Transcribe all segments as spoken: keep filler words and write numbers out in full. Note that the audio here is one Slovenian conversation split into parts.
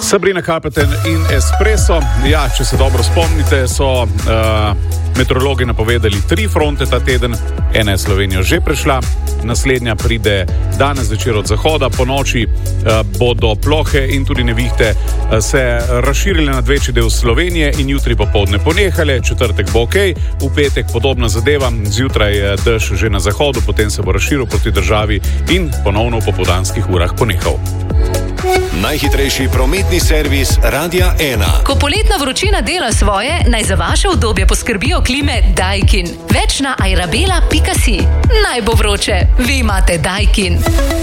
Sabrina Carpenter in Espresso. Ja, če se dobro spomnite, so uh, meteorologi napovedali tri fronte ta teden. Ena je Slovenijo že prešla, naslednja pride danes zvečer od zahoda, po noči uh, bodo plohe in tudi nevihte uh, se razširile nad večji del Slovenije in jutri popoldne ponehale, četrtek bo ok, v petek podobna zadeva, zjutraj dež že na zahodu, potem se bo razširil proti državi in ponovno v popoldanskih urah ponehal. Najhitrejši prometni servis Radia ena. Ko poletna vročina dela svoje, naj za vaše udobje poskrbijo klime Daikin. Več na airabela pika si. Naj bo vroče, vi imate Daikin.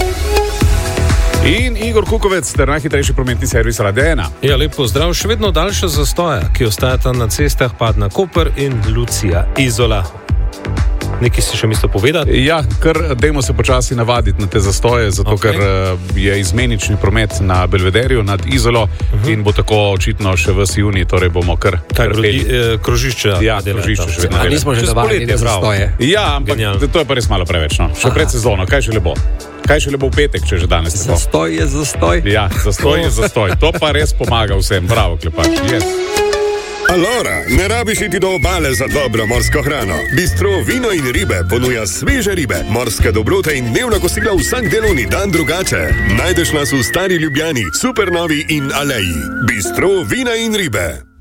In Igor Kukovec, ter najhitrejši prometni servis Radia ena. Ja, lep pozdrav, še vedno daljša zastoja, ki ostajata na cestah Padna Koper in Lucija Izola. Nekaj si še mislil povedati? Ja, ker dajmo se počasi navaditi na te zastoje, zato okay. ker je izmenični promet na Belvederju nad Izolo uh-huh. in bo tako očitno še ves junij, torej bomo kar krpeli. Eh, krožišče. Ja, krožišče še vedno. A nismo že navadili na zastoje. Ja, ampak Genial. To je pa res malo preveč, no. Še Aha. pred sezono, kaj še le bo? Kaj še le bo v petek, če že danes tako? Zastoj je zastoj. Ja, zastoj je zastoj. To pa res pomaga vsem. Bravo, Klepač. Yes. Alora, ne rabiš iti do obale za dobro morsko hrano. Bistro Vino in ribe ponuja sveže ribe, morske dobrote in dnevna kosila vsak delovni dan drugače. Najdeš nas v Stari Ljubljani, Supernovi in Aleji. Bistro Vina in ribe.